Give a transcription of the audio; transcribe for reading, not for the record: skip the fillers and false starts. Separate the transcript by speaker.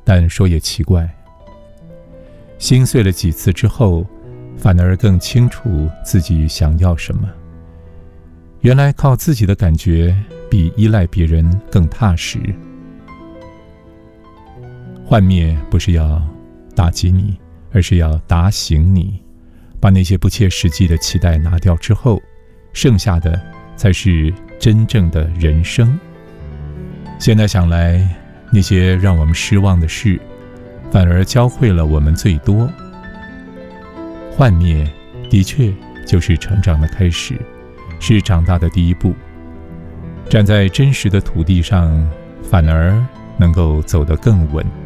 Speaker 1: 但说也奇怪，心碎了几次之后，反而更清楚自己想要什么。原来靠自己的感觉比依赖别人更踏实。幻灭不是要打击你，而是要打醒你，把那些不切实际的期待拿掉之后，剩下的才是真正的人生。现在想来，那些让我们失望的事，反而教会了我们最多。幻灭的确就是成长的开始，是长大的第一步。站在真实的土地上，反而能够走得更稳。